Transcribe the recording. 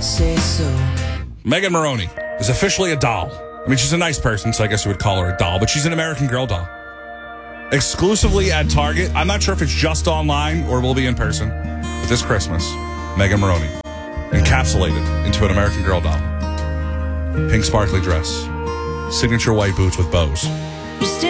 say so. Megan Maroney is officially a doll. I mean, she's a nice person, so I guess you would call her a doll, but she's an American Girl doll. Exclusively at Target. I'm not sure if it's just online or will be in person. But this Christmas, Megan Maroney, encapsulated into an American Girl doll. Pink sparkly dress. Signature white boots with bows.